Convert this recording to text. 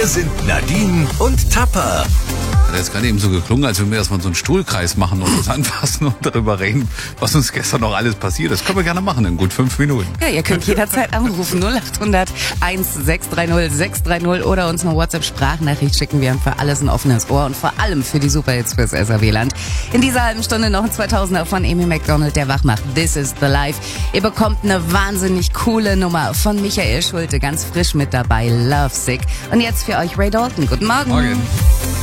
Hier sind Nadine und Tapper. Hat jetzt gerade eben so geklungen, als wenn wir erstmal so einen Stuhlkreis machen und uns anfassen und darüber reden, was uns gestern noch alles passiert ist. Das können wir gerne machen in gut 5 Minuten. Ja, ihr könnt jederzeit anrufen 0800 1630 630 oder uns eine WhatsApp-Sprachnachricht schicken. Wir haben für alles ein offenes Ohr und vor allem für die Superhits fürs SAW-Land. In dieser halben Stunde noch ein 2000er von Amy Macdonald, der wach macht. This is the Life. Ihr bekommt eine wahnsinnig coole Nummer von Michael Schulte, ganz frisch mit dabei, Lovesick. Und jetzt für euch Ray Dalton. Guten Morgen. Morgen.